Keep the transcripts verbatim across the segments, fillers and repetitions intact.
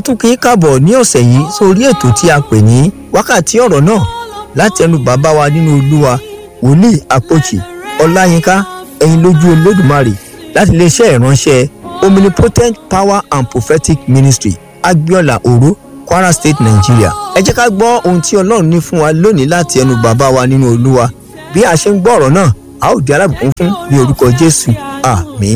a tún kí í káàbọ̀ ní ọ̀sẹ̀ yìí sórí ètò tí a pè ní wákàtí ọ̀rọ̀ náà láti ẹnu bàbá wa nínú Olúwa wòlíì àpòchì ọláyínká ẹ̀yin lójú olódùmarè láti iléeṣẹ́ ìránṣẹ́ omnipotent power and prophetic ministry agbiola oro Kwara State Nigeria. Ẹ jẹ́ ká gbọ́ ohun tí Ọlọ́run ní fún wa lónìí láti ẹnu bàbá wa nínú Olúwa. Bí a ṣe ń gbọ́ ọ̀rọ̀ náà a ó di alábùkún fún ní orúkọ Jésù. Àmín.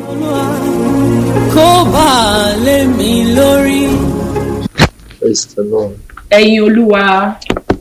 Kó bá lé mi lórí. Praise the Lord. Ẹ̀yin Olúwa.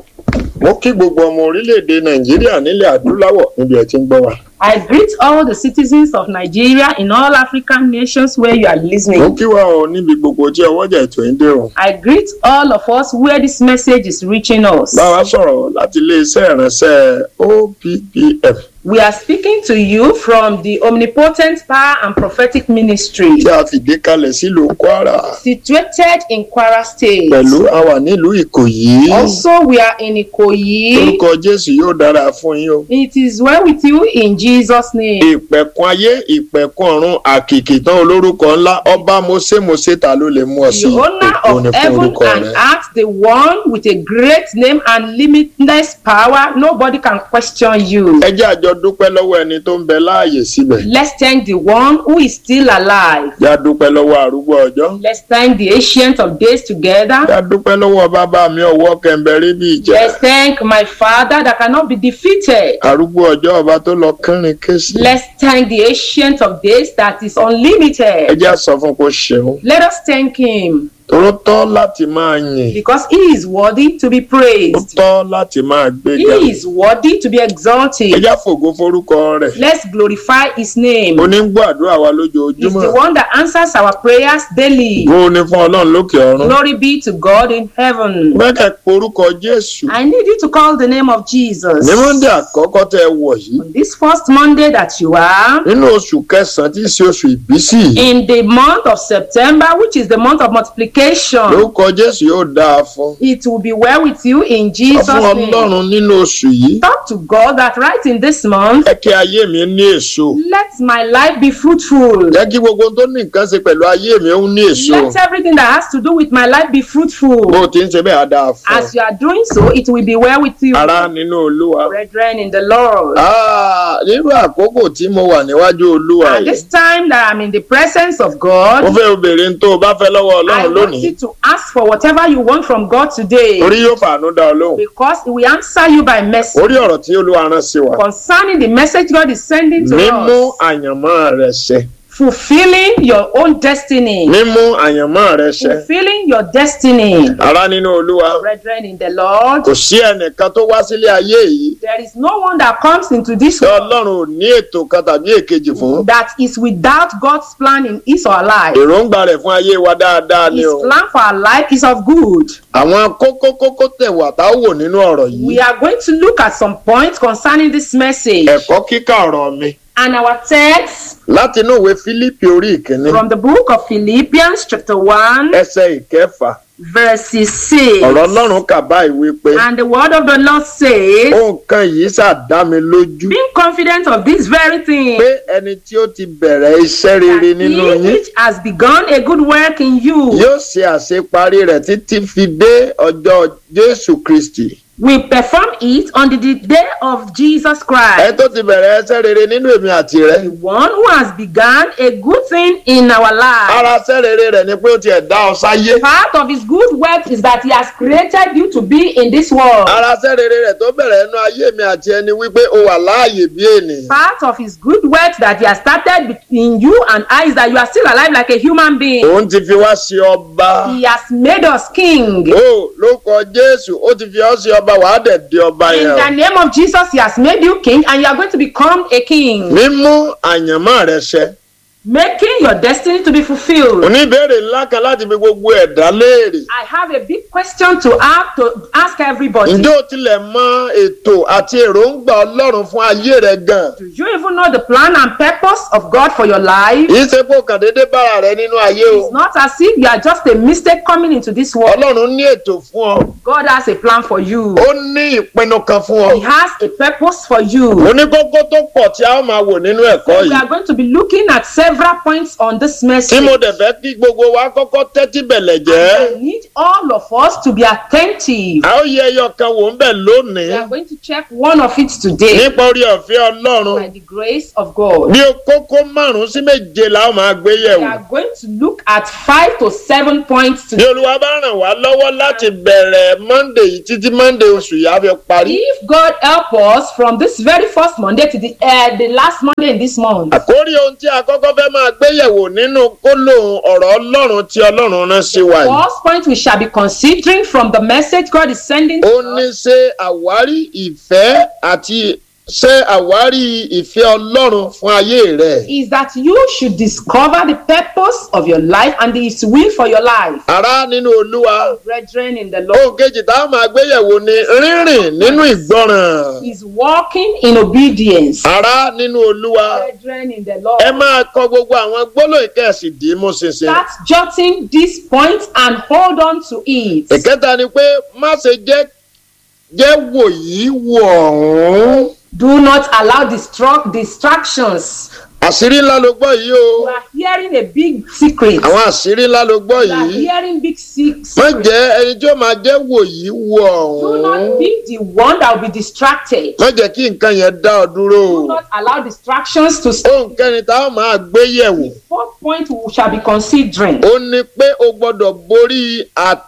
Mo kí gbogbo ọmọ orílẹ̀-èdè Nàìjíríà nílẹ̀ adúláwọ̀ níbi ẹ̀ tí ń gbọ́ wa. I greet all the citizens of Nigeria in all African nations where you are listening. Mo kí wa ọ níbi gbogbo tí ọwọ́jà ètò yìí dé o. I greet all of us where this message is reaching us. Bá wa sọ̀rọ̀ láti iléeṣẹ́ ìránṣẹ́ O P P F. We are speaking to you from the Omnipotent Power and Prophetic Ministry. Tí a fìdí kalẹ̀ sílùú Kwara. Situated in Kwara State. Pẹ̀lú àwa nílùú Ìkòyí. Also we are in Ìkòyí. Orúkọ Jésù yóò dára fún yín o. It is well with you in Jesus' name. Ìpẹ̀kun ayé, ìpẹ̀kun ọ̀run, àkìkì tán olórúkọ ńlá, ọba Mósè Mósè ta ló lè mú ọ sí The owner of heaven and earth, the one with a great name and limitless power, nobody can question you. Ẹ jẹ́ àjọ dúpẹ́ lọ́wọ́ ẹni tó ń bẹ láàyè síbẹ̀. Let's thank the one who is still alive. Yá dúpẹ́ lọ́wọ́ arúgbó ọjọ́. Let's thank the ancient of days together. Yá dúpẹ́ lọ́wọ́ bàbá mi ọwọ́ kẹ̀mbẹ̀rẹ̀ bí ìjà. Let's thank my father that cannot be defeated. Arúgbó ọjọ́ ọba tó lọ kẹrin kéṣì. Let's thank the ancient of days that is unlimited. Ẹ jẹ́ sọ fún kó ṣeun. Let us thank him. Ó tọ́ láti máa yìn. Because he is worthy to be Ó praised. tọ́ láti máa gbéga. He is worthy to be Ẹ exalted. jẹ́ fògo forúkọ rẹ̀. Let's glorify his name. Onígbọ́ àdúrà wa He's lójoojúmọ́. the one that answers our prayers daily. Bó o ní fún Ọlọ́run lókè ọ̀run. Glory be to God in heaven. Bẹ́ẹ̀ porúkọ Jésù. I need you to call the name of Jesus. Ní Monday àkọ́kọ́ tẹ́ ẹ wọ̀ yìí. On this first Monday that you are, Nínú oṣù kẹsàn-án tí í ṣe oṣù ìbísí. in the month of September, which is the month of multiplication, Lórúkọ Jésù yóò dáa fún. it will be well with you in Sọ Jesus' fún name. Ọlọ́run nínú oṣù yìí. Talk to God that right in this month, Jẹ́ kí ayé mi ní èso. let my life be fruitful. Jẹ́ kí gbogbo tó ní nǹkan ṣe pẹ̀lú ayé mi ó ní èso. Let everything that has to do with my life be Bó fruitful. o ti ń ṣe bẹ́ẹ̀ á dáa fún. As you are doing so, it will be well with you. Ará nínú Olúwa. Brethren in the Lord. Ah, nínú àkókò tí mo wà níwájú Olúwa At yìí. this time that I'm in the presence of Mo God, fẹ́ obìnrin tó o bá fẹ́ lọ́wọ́ I Ọlọ́run want lónìí. you to ask for whatever you want from God today, Orí yóò fàánú dá ọ lóhùn. because He will answer you by message Orí ọ̀rọ̀ tí Olúwa rán sí wa. concerning the message God is sending to Mímú us. àyànmọ́ rẹ̀ ṣẹ. Fulfilling your own destiny. Mímú àyànmọ́ rẹ̀ ṣẹ. Fulfilling your destiny. Ará nínú Olúwa. Brethren in the Lord, Kò sí ẹnìkan tó wá sílé ayé yìí. there is no one that comes into this Tí world Ọlọ́run ò ní ètò kan tàbí èkejì fún. that is without God's plan in his or her life. Èròǹgbà rẹ̀ fún ayé wa dáadáa ni His o. plan for our life is of good. Àwọn kókó kókó tẹ̀wà tá a wò nínú ọ̀rọ̀ yìí. We are going to look at some points concerning this message. Ẹ̀kọ́ kíkà ọ̀rọ̀ mi. And our text Láti inú ìwé Fílípì orí ìkíní. from the book of Philippians chapter one, Ẹsẹ̀ ìkẹfà. verses six. Ọ̀rọ̀ Ọlọ́run kà báyìí wípé. And the word of the Lord says, Ohun kan yìí ṣàdá mi lójú. being confident of this very thing, Pé ẹni tí ó ti bẹ̀rẹ̀ iṣẹ́ rere that nínú he yín. which has begun a good work in you Yóò ṣe àṣeparí rẹ̀ títí fi dé ọjọ́ Jésù Kristì. will perform it on the day of Jesus Ẹ Christ. tó ti bẹ̀rẹ̀ iṣẹ́ rere nínú èmi àti rẹ̀. The one who has begun a good thing in our lives. Ara iṣẹ́ rere rẹ̀ ni pé ó tiẹ̀ dá ọ sáyé. Part of his good work is that he has created you to be in this world. Ara iṣẹ́ rere rẹ̀ tó bẹ̀rẹ̀ nínú ayé mi àti ẹni wípé o wà láàyè bí ènìyàn. Part of his good work that he has started between you and I is that you are still alive like a human being. Òun ti fi wá ṣe ọba. He has made us king. Ó lórúkọ Jésù ó ti fi ọ́ ṣe ọba wàá dẹ̀ di ọba In yẹn. the name of Jesus, he has made you king and you are going to become a king. Mímú àyànmọ́ rẹ̀ ṣẹ. Making your destiny to be fulfilled. Oníbèrè ńlá kan láti fi gbogbo ẹ̀dá léèrè. I have a big question to ask, to ask everybody. Ǹjẹ́ o tilẹ̀ mọ ètò àti èròǹgbà Ọlọ́run fún ayé rẹ gan? Do you even know the plan and purpose of God for your life? Kì í ṣe pé o kàn déédéé bára rẹ nínú ayé o. It's not as if you are just a mistake coming into this world. Ọlọ́run ní ètò fún ọ. God has a plan for you. Ó ní ìpinnu kan fún He ọ. has a purpose for you. Oníkókó tó pọ̀ tí a ó máa wò nínú ẹ̀kọ́ We yìí. are going to be looking at several several points on this tí message. mo dẹ̀ fẹ́ kí gbogbo wa kọ́kọ́ tẹ́tí bẹ̀lẹ̀ jẹ́. I need all of us to be attentive. a ó yẹ ẹyọ kan wò ń bẹ̀ lónìí. We are going to check one of it today nípa orí ọ̀fẹ́ Ọlọ́run. by the grace of God. bí o kókó márùn-ún sí méje la ó máa gbé We yẹ̀wò. are going to look at five to seven points bí today. Olúwa bá ràn wá lọ́wọ́ láti bẹ̀rẹ̀ Monday yìí títí Monday oṣù yìí á fi parí. If God help us from this very first Monday to the uh, the last Monday in this month. àkórí ohun tí a kọ́kọ́ fẹ́ máa gbé yẹ̀wò nínú kólóhùn ọ̀rọ̀ Ọlọ́run tí Ọlọ́run rán sí wa yìí. First point we shall be considering from the message God is sending to ó us ní ṣe àwárí ìfẹ́ àti ṣe àwárí ìfẹ́ Ọlọ́run fún ayé rẹ. is that you should discover the purpose of your life and His will for your life. ará nínú Olúwa. Brethren in the Lord, ohun kejì tá a máa gbé yẹ̀wò ni rírìn nínú ìgbọràn. is walking in obedience. ará nínú Olúwa. Brethren in the Lord, ẹ máa kọ gbogbo àwọn gbólóhùn kẹ̀sì dì í mú ṣinṣin. start jotting these points and hold on to it. ìkẹta ni pé má ṣe jẹ́ jẹ́ wòyí wò ọ̀hún. Do not allow distru- distractions. àṣírí ńlá ló gbọ́ yìí o. You are hearing a big secret. àwọn àṣírí ńlá ló gbọ́ You are yìí. hearing big se- má secret. jẹ́ ẹni tí ó máa jẹ́ wòyí wò Do ọ̀hún. not be the one that will be distracted. má jẹ́ kí nǹkan yẹn dá ọ dúró. Do not allow distractions to stop. ohun kẹrin tá a máa gbé yẹ̀wò. Fourth point we shall be considering ó ní pé o gbọ́dọ̀ borí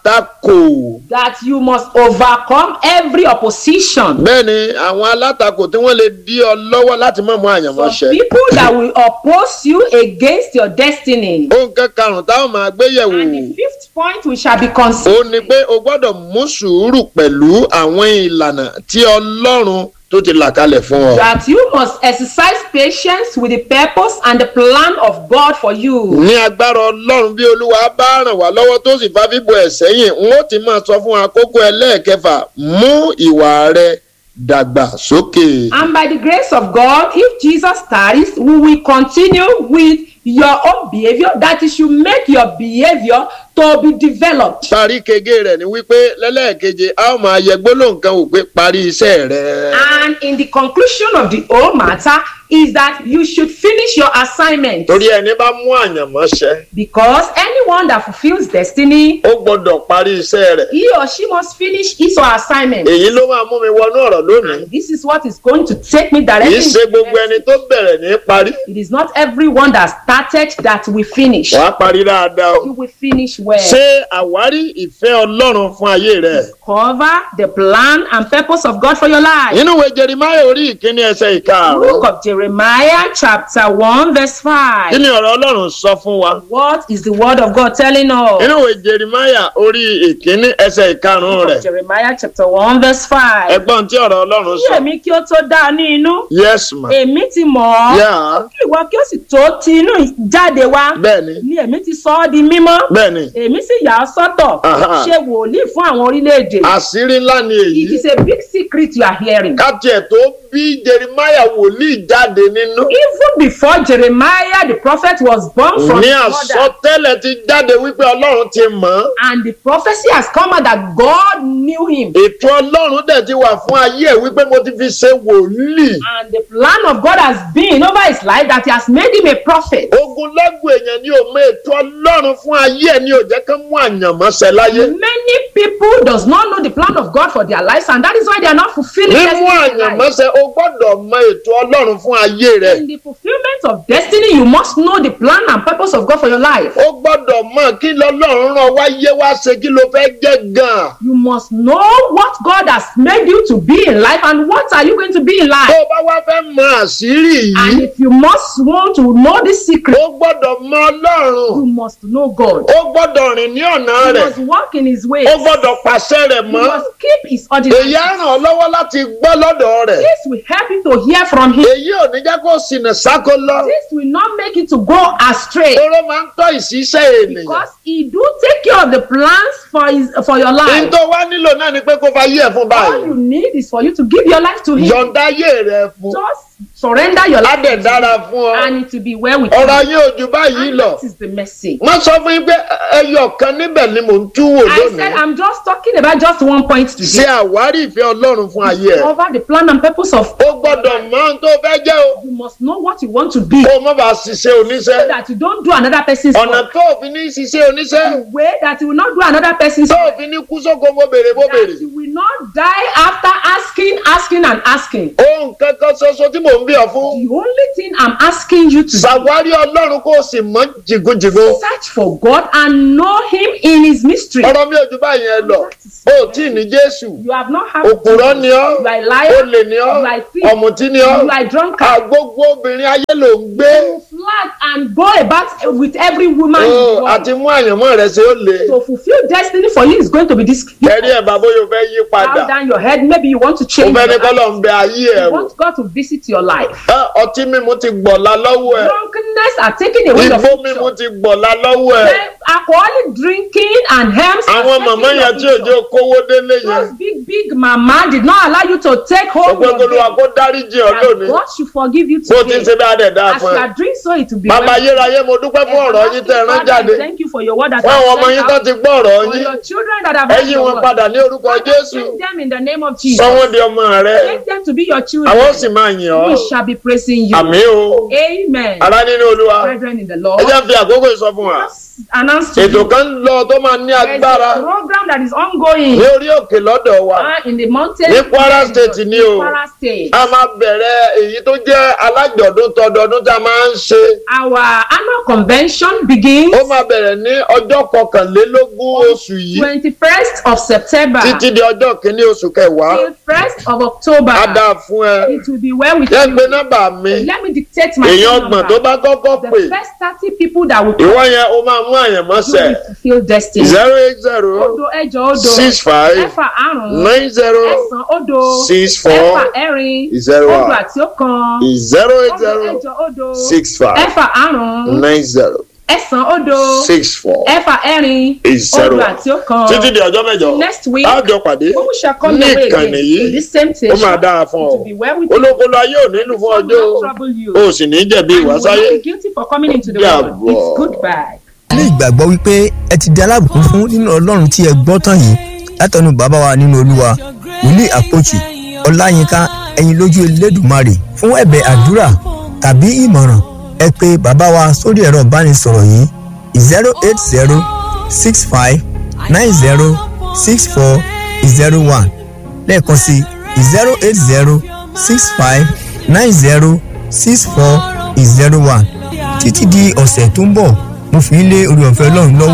àtakò. that you must overcome every opposition. bẹ́ẹ̀ ni àwọn alátakò tí wọ́n lè dí ọ lọ́wọ́ láti má mú àyànmọ́ Some ṣẹ. people that will oppose you against your destiny. ohun kẹkarùn táwọn máa gbé yẹ̀wò. And the fifth point we shall be ó ní considering pé o gbọ́dọ̀ mú sùúrù pẹ̀lú àwọn ìlànà tí Ọlọ́run tó ti là kalẹ̀ fún ọ. that you must exercise patience with the purpose and the plan of God for you. ní agbára Ọlọ́run bí Olúwa bá ràn wá lọ́wọ́ tó sì fa bíbo ẹ̀ sẹ́yìn n ó ti máa sọ fún àkókò ẹlẹ́ẹ̀kẹfà mú ìwà rẹ dàgbà sókè. And by the grace of God, if Jesus tarries, we will continue with your own behavior, that is, you make your behavior to be developed. parí kege rẹ̀ ni wípé lẹ́lẹ́ẹ̀keje a ó máa yẹ gbólóhùn kan wò pé parí iṣẹ́ rẹ. And in the conclusion of the whole matter is that you should finish your assignment. torí ẹni bá mú àyànmọ́ ṣẹ Because anyone that fulfills destiny, ó gbọ́dọ̀ parí iṣẹ́ rẹ̀. he or she must finish his or her assignment. èyí ló máa mú mi wọnú ọ̀rọ̀ lónìí. This is what is going to take me kì í directly. ṣe into the gbogbo ẹni message. tó bẹ̀rẹ̀ ní parí. It is not everyone that started that will finish. wàá parí dáadáa o. You will finish well. ṣe àwárí ìfẹ́ Ọlọ́run fún ayé rẹ. Cover the plan and purpose of God for your life. nínú ìwé Jeremáyà orí ìkíní ẹsẹ̀ ìkarùn-ún. Book of Jeremiah chapter one verse kí five. ni ọ̀rọ̀ Ọlọ́run sọ fún wa? What is the word of God telling us? nínú ìwé Jeremáyà orí ìkíní ẹsẹ̀ ìkarùn-ún Book rẹ̀. of Jeremiah chapter one verse five. ẹgbọ́n tí ọ̀rọ̀ Ọlọ́run Kí sọ. èmi kí ó tó dá ọ ní inú, yes ma. èmi ti mọ̀ ọ́. yà Kí ìwọ kí ó sì tó ti inú jáde wá. bẹ́ẹ̀ni Ni èmi ti sọ ọ́ di mímọ́. bẹ́ẹ̀ni Èmi sì yà ọ́ sọ́tọ̀. Aha. Ṣe wòlíì fún àwọn orílẹ̀-èdè. àṣírí ńlá ni It èyí. is a big secret you are hearing. ká tiẹ̀ tó bí Jeremáyà wòlíì jáde nínú. Even before Jeremiah the prophet was born from ní his mother, àsọtẹ́lẹ̀ ti jáde wípé Ọlọ́run ti mọ̀ ọ́. and the prophecy has come out that God knew him, ètò Ọlọ́run dẹ̀ ti wà fún ayé ẹ̀ wípé mo ti fi ṣe wòlíì. and the plan of God has been over his life that he has made him a prophet. ogunlẹ́gbọ̀n èèyàn ni ò mọ ètò Ọlọ́run fún ayé ẹ̀ ni ò jẹ́ kán mú àyànmọ́ṣẹ láyé. Many people does not know the plan of God for their lives, and that is why they are not fulfilling mímú destiny in life. àyànmọ́ṣẹ o gbọ́dọ̀ mọ ètò Ọlọ́run fún ayé rẹ̀. In the fulfillment of destiny, you must know the plan and purpose of God for your life. o gbọ́dọ̀ mọ̀ kí lọ́lọ́run rán wáyé wá ṣe kí ló fẹ́ jẹ́ gan-an. You must know what God has made you to be in life and what are you going to be in tó life. o bá wá fẹ́ mọ àṣírí And yìí if you must want to know this secret, o gbọ́dọ̀ mọ Ọlọ́run. you must know God. o gbọ́dọ̀ rìn ní ọ̀nà You rẹ̀. must walk in his ways. o gbọ́dọ̀ pàṣẹ rẹ̀ You mọ́. must keep his èyí ordinances. á ràn ọ́ lọ́wọ́ láti gbọ́ lọ́dọ̀ rẹ̀. This will help you to hear from him. èyí ò ní jẹ́ kó ṣìnà sákó lọ. This will not make you to go astray, oró máa ń tọ́ ìṣiṣẹ́ ènìyàn. because he do take care of the plans for his for your n life. tó wá nílò náà ni pé kó fa yí ẹ̀ fún All you báyìí. need is for you to give your life to him. yọ̀ǹda ayé rẹ fún. Just surrender your life á dẹ̀ to dára him, fún ọ. and it will be well with ọ̀rọ̀ you. yín ò ju báyìí And lọ. that is the message. wọ́n sọ fún yín pé ẹyọ kan níbẹ̀ ni mò ń tú wò I said lónìí. I'm just talking about just one point ṣe today. àwárí ìfẹ́ ọlọ́run fún ayé ẹ̀. Cover the plan and purpose of. ó gbọ́dọ̀ mọ ohun tó fẹ́ jẹ́ o. You must know what you want to be, kó o má bàa ṣiṣẹ́ so oníṣẹ́. that you don't do another person's ọ̀nà work. tó o fi ní ṣiṣẹ́ oníṣẹ́. The way that you will not do another person's tó o work. fi ní kú sóko bó béèrè bó béèrè. That you will not die after asking, asking, and asking. ohun kankan ṣoṣo tí mò ń bí ọ fún. The only thing I'm asking you to do, ṣàwárí ọlọ́run kó o sì mọ̀ jìgúnjìgún. search for God and know Him in His mystery. ọ̀rọ̀ mi ò ju báyìí yẹn lọ. o ò tí ì ní Jésù. You have not had òpùrọ́ ni ọ́. You are a liar. olè ni ọ́. You are a thief. ọ̀mùtí ni ọ́. You are a drunkard. àgbógbó obìnrin ayé ló ń gbé. You flat and go about with every woman in the Oh, world. àti mú àyànmọ́ rẹ̀ ṣe ó le. To fulfill destiny for you is going to be this. ẹ̀rí ẹ̀ bàbá yóò fẹ́ yí Bow padà. down your head. Maybe you want to ó change. fẹ́ ní your kọ́lọ̀ life. ń bẹ ayé ẹ̀ You wò. want God to visit your life. Ẹ, ọtí mímu ti gbọ̀la lọ́wọ́ ẹ̀. Drunkenness are taking away your igbó mímu future. ti gbọ̀la lọ́wọ́ ẹ̀. Then alcoholic drinking and hems are àwọn taking màmá your yẹn tí òjò future. kówó délé yẹn. Those big big mama did not allow you to take home gbogbo your olúwa debt. kó dáríjì ọ And lónìí. God should forgive you bó ti ń today. ṣe bá dẹ̀ dáa As fún you ẹ. are doing so, it will be bàbá well. ayérayé mo dúpẹ́ fún ọ̀rọ̀ yín tẹ́ ẹ rán Father, I jáde. thank you for your word that fún àwọn has ọmọ yín sent tó out. ti gbọ́ ọ̀rọ̀ For yín. your children that have ẹ heard yí your wọn word. padà ní orúkọ Father, Jésù. change them in the name of Jesus. sọ wọ́n di ọmọ rẹ. Make them to be your children. àwọn ó sì máa yìn ọ́. We shall be praising you. àmín o. Amen. ará nínú olúwa. Brethren in the ẹ Lord, jẹ́ fi àkókò yìí sọ fún wa. announce to ètò you, kan ń lọ tó máa ní there is agbára a program that is ongoing ní orí òkè lọ́dọ̀ wa. uh, in the mountain. Ní Kwara State ni o. Kwara State. a máa bẹ̀rẹ̀ èyí tó jẹ́ alájọ̀dún tọdọọdún tá a máa ń ṣe. Our annual convention begins ó máa bẹ̀rẹ̀ ní ọjọ́ kọkànlélógún oṣù yìí twenty-first of September títí di ọjọ́ kìíní oṣù kẹwàá. till first of October. á dáa fún ẹ. It will be well with jẹ́ you. pé nọ́mbà mi Let me dictate my èèyàn phone ọgbọ̀n tó number. bá kọ́kọ́ The pè first thirty people that will ìwọ yẹn ó máa mú àyànmọ́ you sẹ̀. will fulfill destiny. zero eight zero Odo ẹjọ odo. six five Ẹ̀fà àrùn. nine zero Ẹ̀sán odo. six four Ẹ̀fà ẹ̀rin. zero Odo one àti ọ̀kan. zero eight Odo zero ẹjọ odo. six five Ẹ̀fà àrùn. nine zero Ẹ̀sán odo. six four Ẹ̀fà ẹ̀rin. zero Odo àti ọ̀kan. títí di ọjọ́ mẹ́jọ Next week, á jọ pàdé we shall come ní your way ìkànnì again yìí. to this same ó station. máa dára fún It ọ will be well with you. olókòlò ayé ò nílùú fún It ọjọ́ will o not trouble you. o sì ní jẹ̀bi And you will ìwásáyé. not be guilty for coming into the Dàbọ̀. world. It's goodbye. ní ìgbàgbọ́ wípé ẹ ti di alábùkún fún nínú ọlọ́run tí ẹ gbọ́ tán yìí látọ̀nù bàbá wa nínú olúwa wòlíì àpòchì ọláyínká ẹ̀yin lójú elédùmarè fún ẹ̀bẹ̀ àdúrà tàbí ìmọ̀ràn ẹ pè bàbá wa sórí ẹ̀rọ ìbánisọ̀rọ̀ yìí zero eight zero six five nine zero six four zero one lẹ́ẹ̀kan sí zero eight zero six five nine zero six four zero one títí di ọ̀sẹ̀ tó ń bọ̀ mo fi ń lé orí ọ̀fẹ́ ọlọ́run lọ́wọ́.